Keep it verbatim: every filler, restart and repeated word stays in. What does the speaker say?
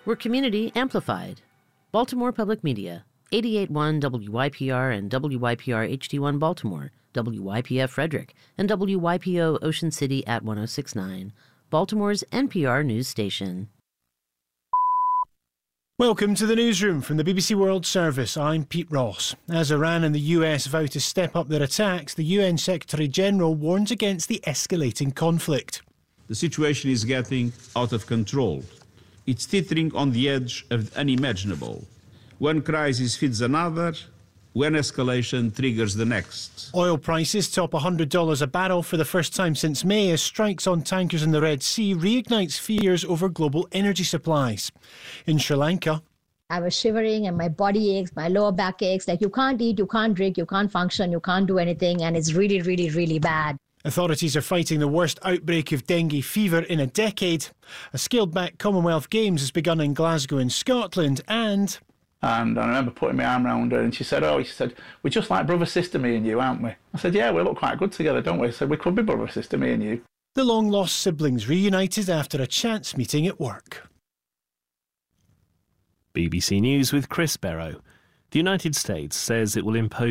We're community amplified. Baltimore Public Media, eighty-eight point one W Y P R and W Y P R H D one Baltimore, W Y P F Frederick, and W Y P O Ocean City at one oh six point nine, Baltimore's N P R news station. Welcome to the newsroom from the B B C World Service. I'm Pete Ross. As Iran and the U S vow to step up their attacks, the U N Secretary-General warns against the escalating conflict. The situation is getting out of control. It's teetering on the edge of the unimaginable. One crisis feeds another, when escalation triggers the next. Oil prices top one hundred dollars a barrel for the first time since May as strikes on tankers in the Red Sea reignites fears over global energy supplies. In Sri Lanka, I was shivering and my body aches, my lower back aches. Like, you can't eat, you can't drink, you can't function, you can't do anything, and it's really, really, really bad. Authorities are fighting the worst outbreak of dengue fever in a decade. A scaled-back Commonwealth Games has begun in Glasgow in Scotland, and... And I remember putting my arm around her and she said, oh, she said, we're just like brother-sister, me and you, aren't we? I said, yeah, we look quite good together, don't we? I said, we could be brother-sister, me and you. The long-lost siblings reunited after a chance meeting at work. B B C News with Chris Barrow. The United States says it will impose